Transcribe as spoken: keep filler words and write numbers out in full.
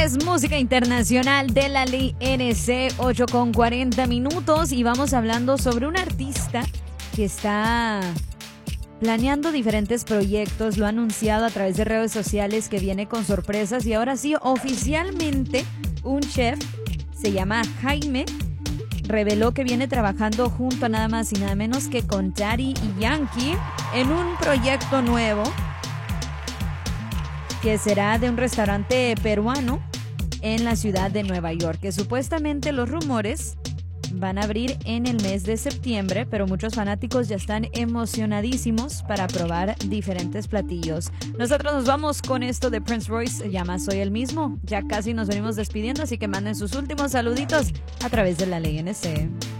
es música internacional de la ley N C, ocho con cuarenta minutos, y vamos hablando sobre un artista que está planeando diferentes proyectos. Lo ha anunciado a través de redes sociales que viene con sorpresas, y ahora sí, oficialmente, un chef, se llama Jaime, reveló que viene trabajando junto a nada más y nada menos que con Daddy Yankee en un proyecto nuevo que será de un restaurante peruano en la ciudad de Nueva York, que supuestamente los rumores van a abrir en el mes de septiembre, pero muchos fanáticos ya están emocionadísimos para probar diferentes platillos. Nosotros nos vamos con esto de Prince Royce, se llama Soy el Mismo. Ya casi nos venimos despidiendo, así que manden sus últimos saluditos a través de la ley N C.